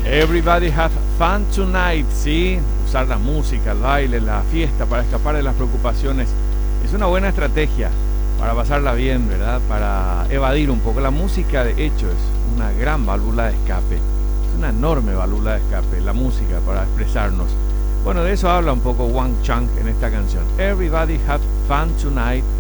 Everybody have fun tonight, ¿sí? Usar la música, el baile, la fiesta para escapar de las preocupaciones es una buena estrategia para pasarla bien, ¿verdad? Para evadir un poco. La música, de hecho, es una gran válvula de escape. Es una enorme válvula de escape, la música, para expresarnos. Bueno, de eso habla un poco Wang Chang en esta canción. Everybody have fun tonight.